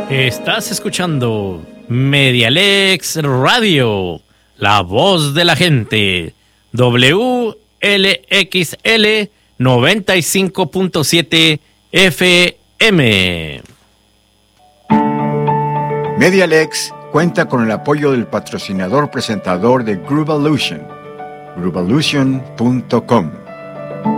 Estás escuchando Medialex Radio, la voz de la gente. WLXL 95.7 FM. Medialex cuenta con el apoyo del patrocinador presentador de Groovolution, groovolution.com.